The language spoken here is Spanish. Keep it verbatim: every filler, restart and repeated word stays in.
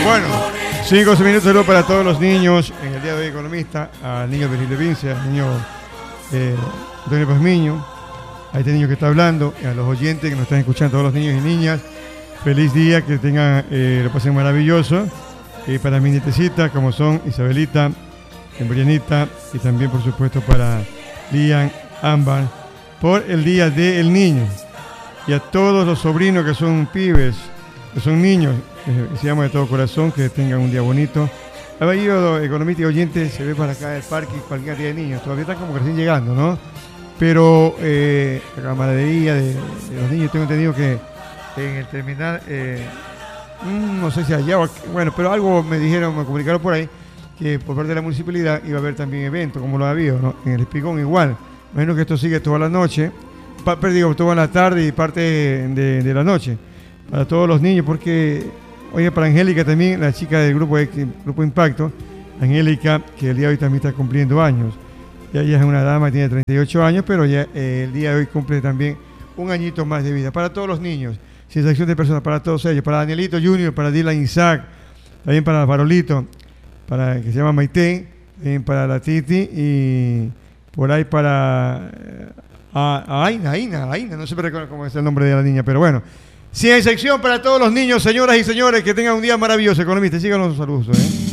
Bueno, cinco minutos de luz para todos los niños en el día de hoy, economista, al niño Virgilio Vince, al niño eh, Antonio Pazmiño, a este niño que está hablando, y a los oyentes que nos están escuchando, todos los niños y niñas. Feliz día, que tengan, eh, lo pasen maravilloso. Eh, para mi nietecita, como son Isabelita, Embrianita, y también, por supuesto, para Lian, Ámbar, por el día del niño. Y a todos los sobrinos que son pibes, que son niños, eh, que se llaman de todo corazón, que tengan un día bonito. Ha venido economista y oyentes, se ve para acá el parque cualquier día de niños, todavía están como que recién llegando, ¿no? Pero eh, la camaradería de, de los niños, tengo entendido que en el terminal, eh, no sé si allá o aquí, bueno, pero algo me dijeron, me comunicaron por ahí, que por parte de la municipalidad iba a haber también eventos, como lo ha habido, ¿no? En el Espigón igual. Imagino que esto sigue toda la noche, pa, digo, toda la tarde y parte de, de la noche, para todos los niños, porque, oye, para Angélica también, la chica del grupo, grupo Impacto, Angélica, que el día de hoy también está cumpliendo años. Ya ella es una dama, tiene treinta y ocho años, pero ya eh, el día de hoy cumple también un añito más de vida. Para todos los niños, sin excepción de personas, para todos ellos, para Danielito Junior, para Dylan Isaac, también para Farolito, para que se llama Maite, también para la Titi y por ahí para eh, a, a Aina, Aina, Aina, no sé cómo es el nombre de la niña, pero bueno. Sin excepción para todos los niños, señoras y señores, que tengan un día maravilloso, economista. Síganos los saludos, ¿eh?